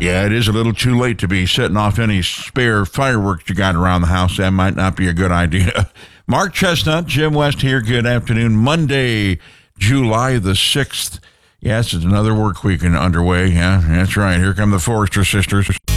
Yeah, it is a little too late to be setting off any spare fireworks you got around the house. That might not be a good idea. Mark Chestnut, Jim West here. Good afternoon. Monday, July the 6th. Yes, it's another work weekend underway. Yeah, that's right. Here come the Forrester sisters.